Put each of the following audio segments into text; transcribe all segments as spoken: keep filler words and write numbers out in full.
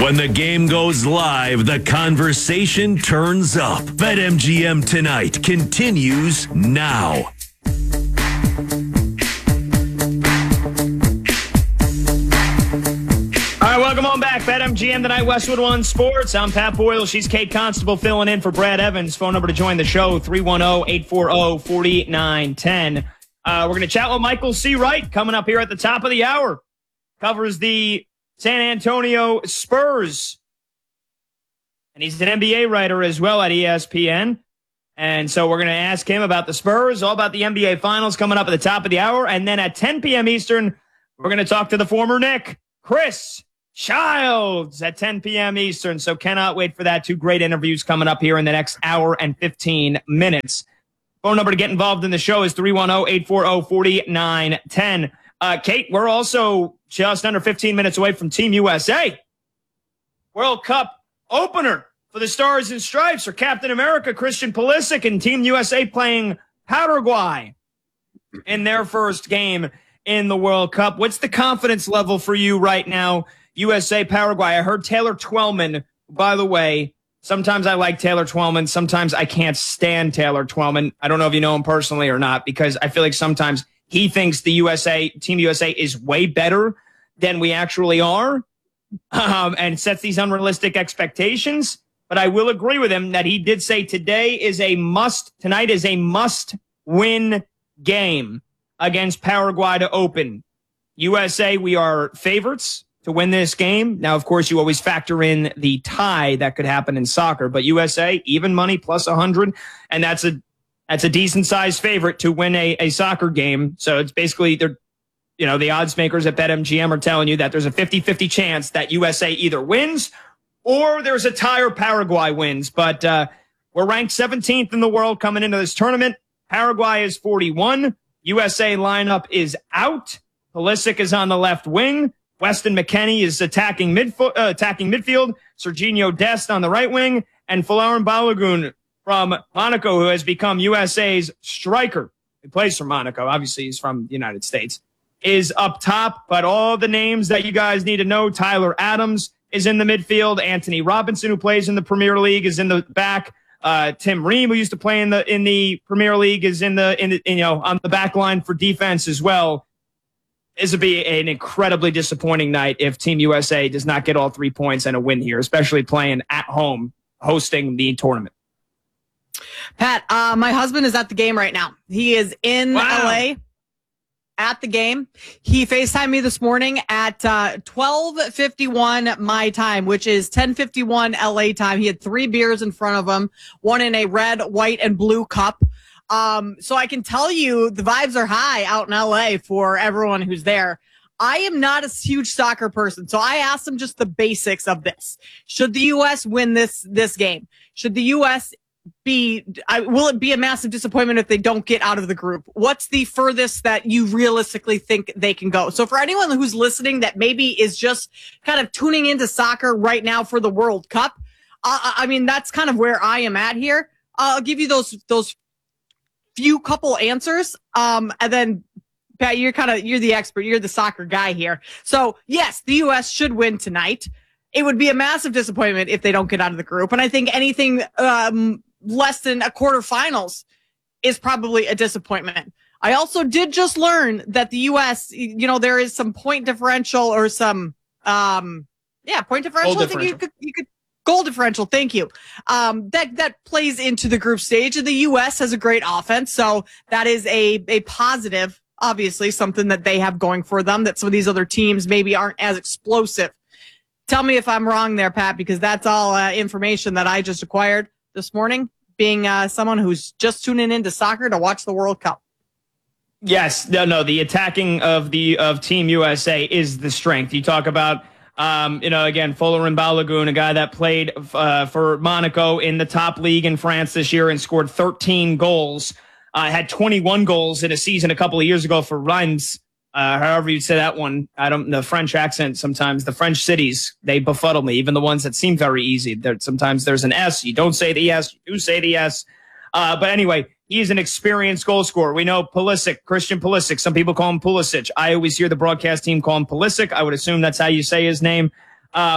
When the game goes live, the conversation turns up. BetMGM Tonight continues now. All right, welcome on back. BetMGM Tonight, Westwood One Sports. I'm Pat Boyle. She's Kate Constable filling in for Brad Evans. Phone number to join the show, three one zero, eight four zero, four nine one zero. Uh, we're going to chat with Michael C. Wright coming up here at the top of the hour. Covers the San Antonio Spurs. And he's an N B A writer as well at E S P N. And so we're going to ask him about the Spurs, all about the N B A Finals coming up at the top of the hour. And then at ten p.m. Eastern, we're going to talk to the former Knick, Chris Childs, at ten p.m. Eastern. So cannot wait for that. Two great interviews coming up here in the next hour and fifteen minutes. Phone number to get involved in the show is three one zero, eight four zero, four nine one zero. Uh, Kate, we're also just under fifteen minutes away from Team U S A. World Cup opener for the Stars and Stripes for Captain America, Christian Pulisic, and Team U S A playing Paraguay in their first game in the World Cup. What's the confidence level for you right now, U S A Paraguay? I heard Taylor Twellman, by the way. Sometimes I like Taylor Twellman. Sometimes I can't stand Taylor Twellman. I don't know if you know him personally or not, because I feel like sometimes he thinks the U S A, Team U S A, is way better than we actually are, um, and sets these unrealistic expectations. But I will agree with him that he did say today is a must, tonight is a must-win game against Paraguay to open. U S A, we are favorites to win this game. Now, of course, you always factor in the tie that could happen in soccer, but U S A, even money, plus one hundred, and that's a that's a decent-sized favorite to win a, a soccer game. So it's basically, they're, you know, the odds makers at BetMGM are telling you that there's a fifty-fifty chance that U S A either wins or there's a tie or Paraguay wins. But uh, we're ranked seventeenth in the world coming into this tournament. Paraguay is forty-one. U S A lineup is out. Pulisic is on the left wing. Weston McKennie is attacking, midfo- uh, attacking midfield. Serginho Dest on the right wing. And Folarin Balogun from Monaco, who has become U S A's striker. He plays for Monaco. Obviously, he's from the United States. Is up top, but all the names that you guys need to know. Tyler Adams is in the midfield. Anthony Robinson, who plays in the Premier League, is in the back. Uh, Tim Ream, who used to play in the in the Premier League, is in the in the, you know on the back line for defense as well. This would be an incredibly disappointing night if Team U S A does not get all three points and a win here, especially playing at home, hosting the tournament. Pat, uh, my husband is at the game right now. He is in Wow. L A at the game. He FaceTimed me this morning at uh, twelve fifty-one my time, which is ten fifty-one L A time. He had three beers in front of him, one in a red, white, and blue cup. Um, so I can tell you the vibes are high out in L A for everyone who's there. I am not a huge soccer person, so I asked him just the basics of this. Should the U S win this this game? Should the U S be, I, will it be a massive disappointment if they don't get out of the group? What's the furthest that you realistically think they can go? So for anyone who's listening that maybe is just kind of tuning into soccer right now for the World Cup, uh, I mean, that's kind of where I am at here. I'll give you those, those few couple answers. Um, and then Pat, you're kind of, you're the expert. You're the soccer guy here. So yes, the U S should win tonight. It would be a massive disappointment if they don't get out of the group. And I think anything, um, less than a quarterfinals is probably a disappointment. I also did just learn that the U S, you know, there is some point differential or some, um, yeah, point differential. Goal I think differential. you could, you could goal differential. Thank you. Um, that, that plays into the group stage, and the U S has a great offense. So that is a, a positive, obviously something that they have going for them that some of these other teams maybe aren't as explosive. Tell me if I'm wrong there, Pat, because that's all uh, information that I just acquired this morning, being uh, someone who's just tuning into soccer to watch the World Cup. Yes, no, no. The attacking of the of Team U S A is the strength. You talk about, um, you know, again, Folarin Balogun, a guy that played uh, for Monaco in the top league in France this year and scored thirteen goals. Uh, had twenty-one goals in a season a couple of years ago for Reims. Uh, however you say that one, I don't. The French accent sometimes. The French cities, they befuddle me. Even the ones that seem very easy. There, sometimes there's an S. You don't say the S. You do say the S. Uh, but anyway, he's an experienced goal scorer. We know Pulisic, Christian Pulisic. Some people call him Pulisic. I always hear the broadcast team call him Pulisic. I would assume that's how you say his name. Um,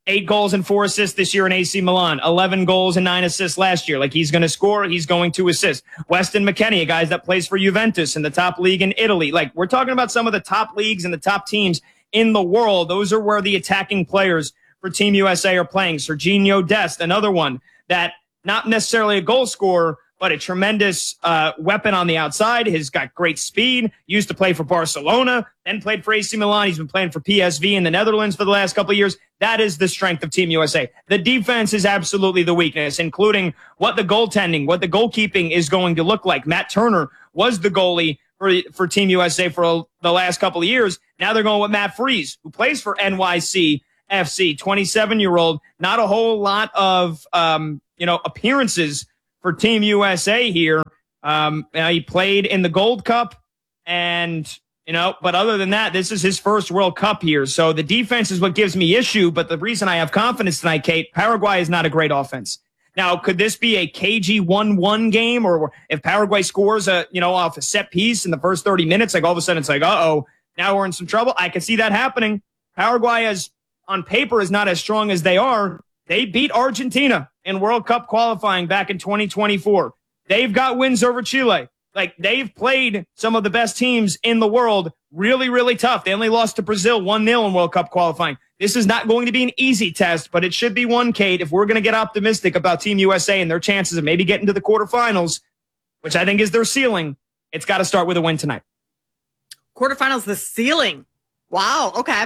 Eight goals and four assists this year in A C Milan. eleven goals and nine assists last year. Like, he's going to score. He's going to assist. Weston McKennie, a guy that plays for Juventus in the top league in Italy. Like, we're talking about some of the top leagues and the top teams in the world. Those are where the attacking players for Team U S A are playing. Serginho Dest, another one that not necessarily a goal scorer, but a tremendous uh, weapon on the outside. He's got great speed. Used to play for Barcelona, then played for A C Milan. He's been playing for P S V in the Netherlands for the last couple of years. That is the strength of Team U S A. The defense is absolutely the weakness, including what the goaltending, what the goalkeeping is going to look like. Matt Turner was the goalie for, for Team U S A for the last couple of years. Now they're going with Matt Freese, who plays for N Y C F C, twenty-seven-year-old. Not a whole lot of um, you know appearances for Team U S A here. Um, you know, he played in the Gold Cup, and, you know, but other than that, this is his first World Cup here. So the defense is what gives me issue, but the reason I have confidence tonight, Kate, Paraguay is not a great offense. Now, could this be a K G one one game, or if Paraguay scores a, you know, off a set piece in the first thirty minutes, like all of a sudden it's like, uh-oh, now we're in some trouble? I can see that happening. Paraguay, is on paper, is not as strong as they are. They beat Argentina in World Cup qualifying back in twenty twenty-four. They've got wins over Chile. Like, they've played some of the best teams in the world really, really tough. They only lost to Brazil one nil in World Cup qualifying. This is not going to be an easy test, but it should be one, Kate, if we're going to get optimistic about Team U S A and their chances of maybe getting to the quarterfinals, which I think is their ceiling. It's got to start with a win tonight. Quarterfinals, the ceiling. Wow. Okay.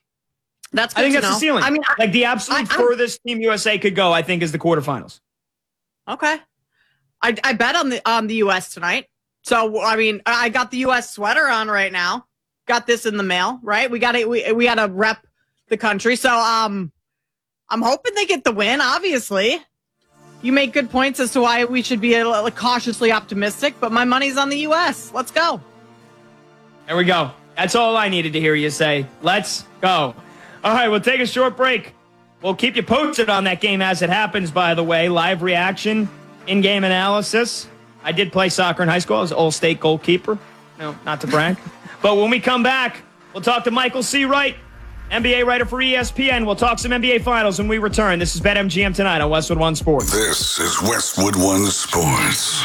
That's good I think to that's know. the ceiling. I mean, I, like the absolute I, I, furthest Team U S A could go, I think, is the quarterfinals. Okay. I, I bet on the on the U S tonight. So I mean, I got the U S sweater on right now. Got this in the mail, right? We got it. We we got to rep the country. So um, I'm hoping they get the win. Obviously, you make good points as to why we should be a little cautiously optimistic. But my money's on the U S. Let's go. There we go. That's all I needed to hear you say. Let's go. All right, we'll take a short break. We'll keep you posted on that game as it happens, by the way. Live reaction, in-game analysis. I did play soccer in high school. I was an All-State goalkeeper. No, not to brag. But when we come back, we'll talk to Michael C. Wright, N B A writer for E S P N. We'll talk some N B A Finals when we return. This is BetMGM tonight on Westwood One Sports. This is Westwood One Sports.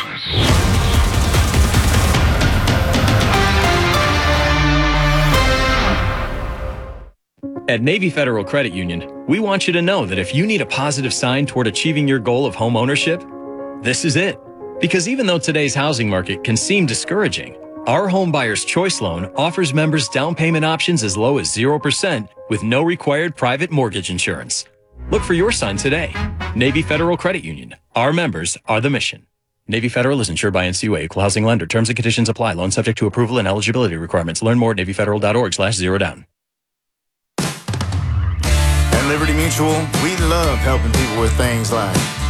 At Navy Federal Credit Union, we want you to know that if you need a positive sign toward achieving your goal of home ownership, this is it. Because even though today's housing market can seem discouraging, our Home Buyer's Choice Loan offers members down payment options as low as zero percent with no required private mortgage insurance. Look for your sign today. Navy Federal Credit Union. Our members are the mission. Navy Federal is insured by N C U A, equal housing lender. Terms and conditions apply. Loan subject to approval and eligibility requirements. Learn more at NavyFederal.org slash zero down. At Liberty Mutual, we love helping people with things like